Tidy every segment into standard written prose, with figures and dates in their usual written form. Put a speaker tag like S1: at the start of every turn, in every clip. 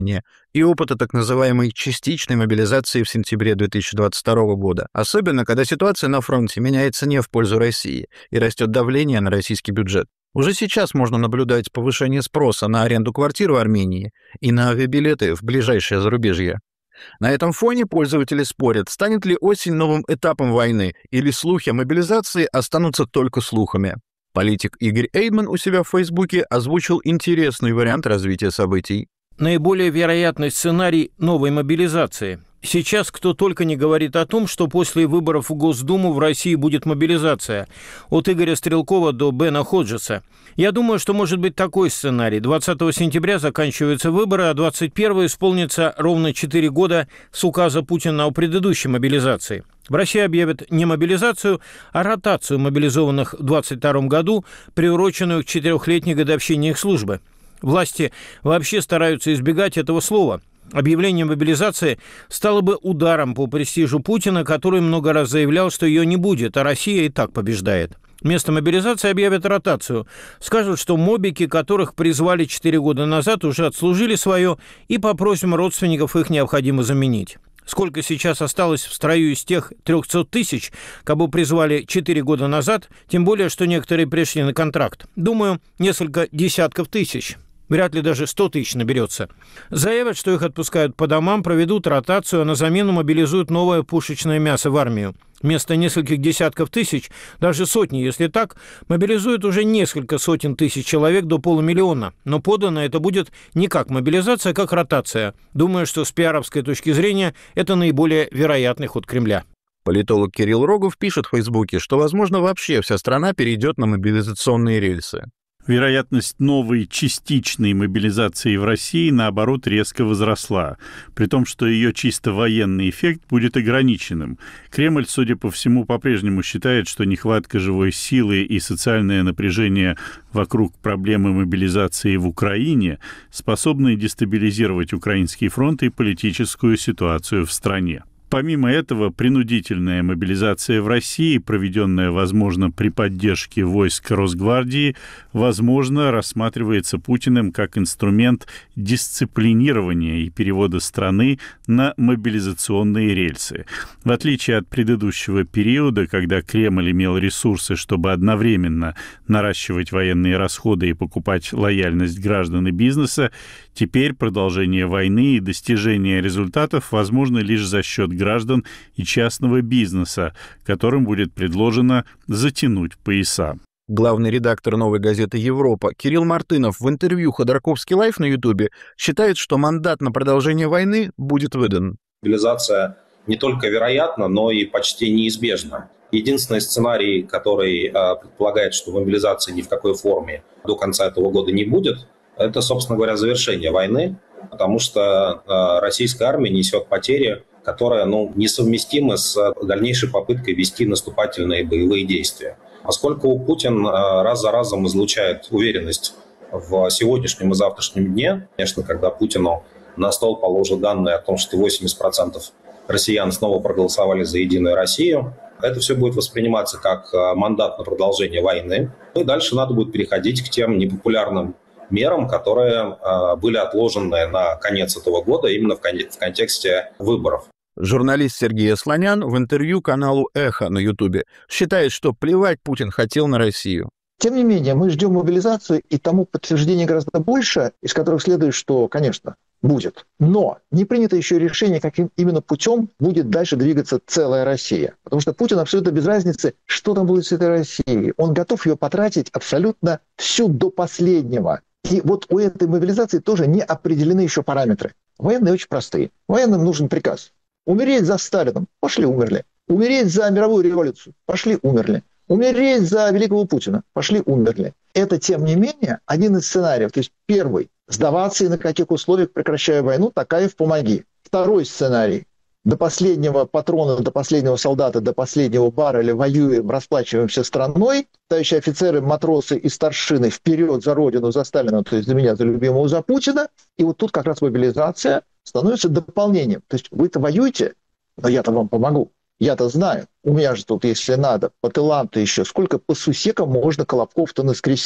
S1: и опыта так называемой частичной мобилизации в сентябре 2022 года, особенно когда ситуация на фронте меняется не в пользу России и растет давление на российский бюджет. Уже сейчас можно наблюдать повышение спроса на аренду квартир в Армении и на авиабилеты в ближайшее зарубежье. На этом фоне пользователи спорят, станет ли осень новым этапом войны, или слухи о мобилизации останутся только слухами. Политик Игорь Эйдман у себя в Фейсбуке озвучил интересный вариант развития событий.
S2: Наиболее вероятный сценарий новой мобилизации. Сейчас кто только не говорит о том, что после выборов в Госдуму в России будет мобилизация. От Игоря Стрелкова до Бена Ходжеса. Я думаю, что может быть такой сценарий. 20 сентября заканчиваются выборы, а 21 исполнится ровно 4 года с указа Путина о предыдущей мобилизации. В России объявят не мобилизацию, а ротацию мобилизованных в 2022 году, приуроченную к 4-летней годовщине их службы. Власти вообще стараются избегать этого слова. Объявление мобилизации стало бы ударом по престижу Путина, который много раз заявлял, что ее не будет, а Россия и так побеждает. Вместо мобилизации объявят ротацию. Скажут, что мобики, которых призвали 4 года назад, уже отслужили свое, и по просьбам родственников их необходимо заменить. Сколько сейчас осталось в строю из тех 300 тысяч, кого призвали 4 года назад, тем более, что некоторые пришли на контракт. Думаю, несколько десятков тысяч. Вряд ли даже 100 тысяч наберется. Заявят, что их отпускают по домам, проведут ротацию, а на замену мобилизуют новое пушечное мясо в армию. Вместо нескольких десятков тысяч, даже сотни, если так, мобилизуют уже несколько сотен тысяч человек до 500 000. Но подано это будет не как мобилизация, а как ротация. Думаю, что с пиаровской точки зрения это наиболее вероятный ход Кремля.
S1: Политолог Кирилл Рогов пишет в Фейсбуке, что, возможно, вообще вся страна перейдет на мобилизационные рельсы.
S3: Вероятность новой частичной мобилизации в России, наоборот, резко возросла, при том, что ее чисто военный эффект будет ограниченным. Кремль, судя по всему, по-прежнему считает, что нехватка живой силы и социальное напряжение вокруг проблемы мобилизации в Украине способны дестабилизировать украинский фронт и политическую ситуацию в стране. Помимо этого, принудительная мобилизация в России, проведенная, возможно, при поддержке войск Росгвардии, возможно, рассматривается Путиным как инструмент дисциплинирования и перевода страны на мобилизационные рельсы. В отличие от предыдущего периода, когда Кремль имел ресурсы, чтобы одновременно наращивать военные расходы и покупать лояльность граждан и бизнеса, теперь продолжение войны и достижение результатов возможно лишь за счет граждан и частного бизнеса, которым будет предложено затянуть пояса.
S1: Главный редактор «Новой газеты Европа» Кирилл Мартынов в интервью Ходорковский Лайф на Ютубе считает, что мандат на продолжение войны будет выдан.
S4: Мобилизация не только вероятна, но и почти неизбежна. Единственный сценарий, который предполагает, что мобилизации ни в какой форме до конца этого года не будет, это, собственно говоря, завершение войны, потому что российская армия несет потери, которые несовместимы с дальнейшей попыткой вести наступательные боевые действия. Поскольку Путин раз за разом излучает уверенность в сегодняшнем и завтрашнем дне, конечно, когда Путину на стол положат данные о том, что 80% россиян снова проголосовали за «Единую Россию», это все будет восприниматься как мандат на продолжение войны. И дальше надо будет переходить к тем непопулярным мерам, которые были отложены на конец этого года именно в контексте выборов.
S1: Журналист Сергей Асланян в интервью каналу «Эхо» на Ютубе считает, что плевать Путин хотел на Россию.
S5: Тем не менее, мы ждем мобилизацию, и тому подтверждение гораздо больше, из которых следует, что, конечно, будет. Но не принято еще решение, каким именно путем будет дальше двигаться целая Россия. Потому что Путин абсолютно без разницы, что там будет с этой Россией. Он готов ее потратить абсолютно всю до последнего. И вот у этой мобилизации тоже не определены еще параметры. Военные очень простые. Военным нужен приказ. Умереть за Сталином. Пошли, умерли. Умереть за мировую революцию. Пошли, умерли. Умереть за великого Путина. Пошли, умерли. Это, тем не менее, один из сценариев. То есть первый – сдаваться и на каких условиях, прекращая войну, Токаев помоги. Второй сценарий – до последнего патрона, до последнего солдата, до последнего барреля воюем, расплачиваемся страной. Товарищи офицеры, матросы и старшины вперед за Родину, за Сталина, то есть за меня, за любимого, за Путина. И вот тут как раз мобилизация становится дополнением. То есть вы-то воюете, но я-то вам помогу. Я-то знаю. У меня же тут, если надо, по тылам-то еще сколько по сусекам можно колобков-то наскрести.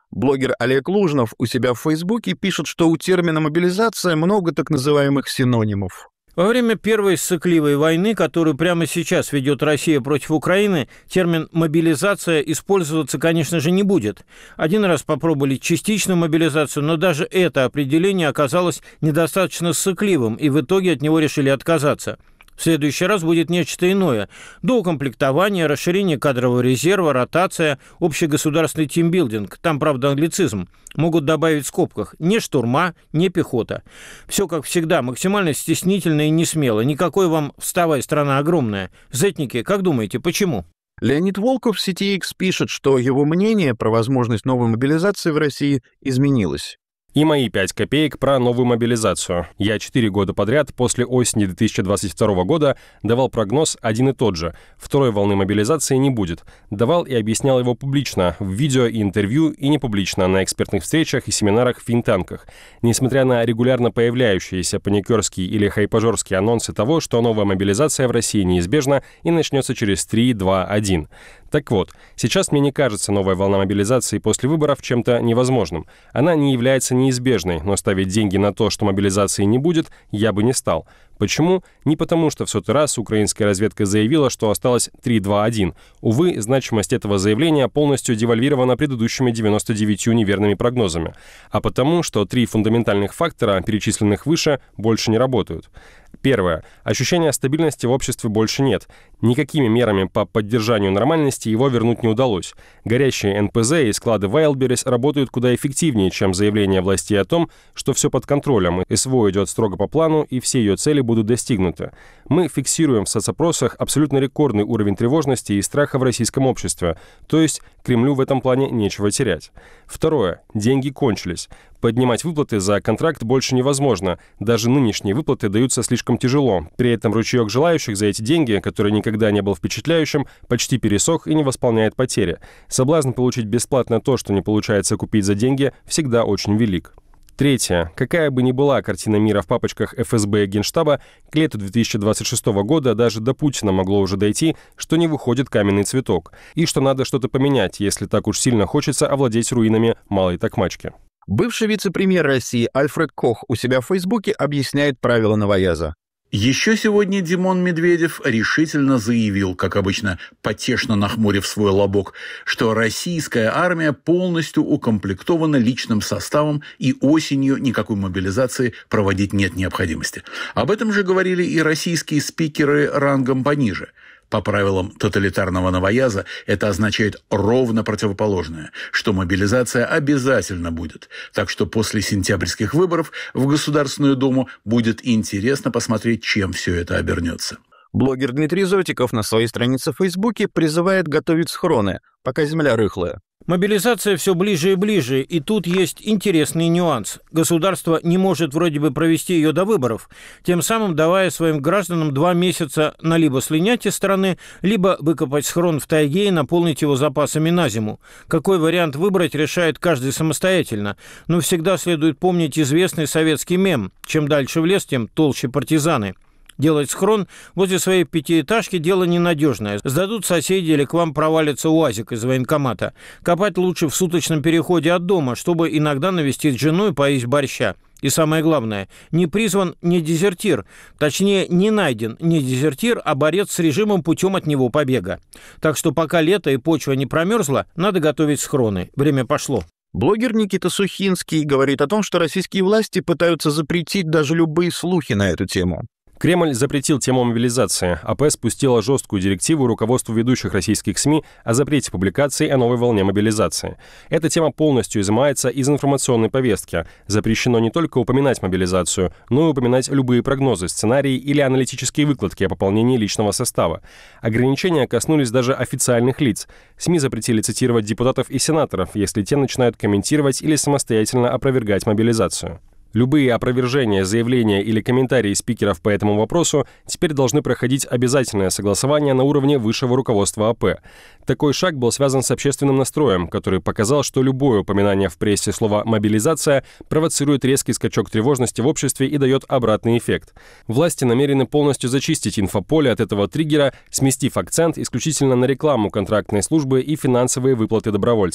S1: Блогер Олег Лужнов у себя в Фейсбуке пишет, что у термина «мобилизация» много так называемых синонимов.
S2: Во время первой ссыкливой войны, которую прямо сейчас ведет Россия против Украины, термин «мобилизация» использоваться, конечно же, не будет. Один раз попробовали частичную мобилизацию, но даже это определение оказалось недостаточно ссыкливым, и в итоге от него решили отказаться. В следующий раз будет нечто иное. Доукомплектование, расширение кадрового резерва, ротация, общегосударственный тимбилдинг. Там, правда, англицизм. Могут добавить в скобках. Не штурма, не пехота. Все, как всегда, максимально стеснительно и не смело. Никакой вам «вставай, страна огромная». Зетники, как думаете, почему?
S1: Леонид Волков в сети X пишет, что его мнение про возможность новой мобилизации в России изменилось.
S6: И мои 5 копеек про новую мобилизацию. Я 4 года подряд после осени 2022 года давал прогноз один и тот же. Второй волны мобилизации не будет. Давал и объяснял его публично, в видео и интервью, и не публично, на экспертных встречах и семинарах в think-танках. Несмотря на регулярно появляющиеся паникерские или хайпажорские анонсы того, что новая мобилизация в России неизбежна и начнется через 3, 2, 1. Так вот, сейчас мне не кажется новая волна мобилизации после выборов чем-то невозможным. Она не является неизбежной, но ставить деньги на то, что мобилизации не будет, я бы не стал. Почему? Не потому, что в сотый раз украинская разведка заявила, что осталось 3-2-1. Увы, значимость этого заявления полностью девальвирована предыдущими 99 неверными прогнозами. А потому, что 3 фундаментальных фактора, перечисленных выше, больше не работают. Первое. Ощущения стабильности в обществе больше нет. Никакими мерами по поддержанию нормальности его вернуть не удалось. Горящие НПЗ и склады Wildberries работают куда эффективнее, чем заявление властей о том, что все под контролем, СВО идет строго по плану и все ее цели будут достигнуты. Мы фиксируем в соцопросах абсолютно рекордный уровень тревожности и страха в российском обществе, то есть Кремлю в этом плане нечего терять. Второе. Деньги кончились. Поднимать выплаты за контракт больше невозможно. Даже нынешние выплаты даются слишком тяжело. При этом ручеек желающих за эти деньги, который никогда не был впечатляющим, почти пересох и не восполняет потери. Соблазн получить бесплатно то, что не получается купить за деньги, всегда очень велик. Третье. Какая бы ни была картина мира в папочках ФСБ и Генштаба, к лету 2026 года даже до Путина могло уже дойти, что не выходит каменный цветок, и что надо что-то поменять, если так уж сильно хочется овладеть руинами малой Токмачки.
S1: Бывший вице-премьер России Альфред Кох у себя в Фейсбуке объясняет правила новояза.
S7: Еще сегодня Димон Медведев решительно заявил, как обычно, потешно нахмурив свой лобок, что российская армия полностью укомплектована личным составом и осенью никакой мобилизации проводить нет необходимости. Об этом же говорили и российские спикеры рангом пониже. По правилам тоталитарного новояза это означает ровно противоположное, что мобилизация обязательно будет. Так что после сентябрьских выборов в Государственную Думу будет интересно посмотреть, чем все это обернется.
S1: Блогер Дмитрий Зотиков на своей странице в Фейсбуке призывает готовить схроны, пока земля рыхлая.
S2: Мобилизация все ближе и ближе, и тут есть интересный нюанс. Государство не может вроде бы провести ее до выборов, тем самым давая своим гражданам 2 месяца на либо слинять из страны, либо выкопать схрон в тайге и наполнить его запасами на зиму. Какой вариант выбрать, решает каждый самостоятельно. Но всегда следует помнить известный советский мем: чем дальше в лес, тем толще партизаны. Делать схрон возле своей 5-этажки – дело ненадежное. Сдадут соседи или к вам провалится УАЗик из военкомата. Копать лучше в суточном переходе от дома, чтобы иногда навестить жену и поесть борща. И самое главное, не призван не дезертир, точнее, не найден не дезертир, а борец с режимом путем от него побега. Так что пока лето и почва не промерзла, надо готовить схроны. Время пошло.
S1: Блогер Никита Сухинский говорит о том, что российские власти пытаются запретить даже любые слухи на эту тему.
S6: Кремль запретил тему мобилизации. АП спустила жесткую директиву руководству ведущих российских СМИ о запрете публикаций о новой волне мобилизации. Эта тема полностью изымается из информационной повестки. Запрещено не только упоминать мобилизацию, но и упоминать любые прогнозы, сценарии или аналитические выкладки о пополнении личного состава. Ограничения коснулись даже официальных лиц. СМИ запретили цитировать депутатов и сенаторов, если те начинают комментировать или самостоятельно опровергать мобилизацию. Любые опровержения, заявления или комментарии спикеров по этому вопросу теперь должны проходить обязательное согласование на уровне высшего руководства АП. Такой шаг был связан с общественным настроем, который показал, что любое упоминание в прессе слова «мобилизация» провоцирует резкий скачок тревожности в обществе и дает обратный эффект. Власти намерены полностью зачистить инфополе от этого триггера, сместив акцент исключительно на рекламу контрактной службы и финансовые выплаты добровольцам.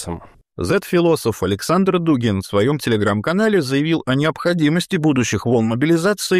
S1: Z-философ Александр Дугин в своем телеграм-канале заявил о необходимости будущих волн мобилизации